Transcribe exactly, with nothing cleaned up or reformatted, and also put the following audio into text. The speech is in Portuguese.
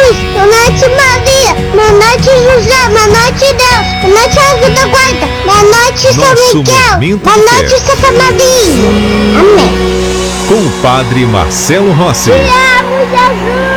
Jesus, boa noite Maria, boa noite José, boa noite Deus, boa noite Anjo da Guarda, boa noite São Nosso Miguel, momento boa de noite fé. Santa Maria. Amém. Com o Padre Marcelo Rossi. Te amo, Jesus.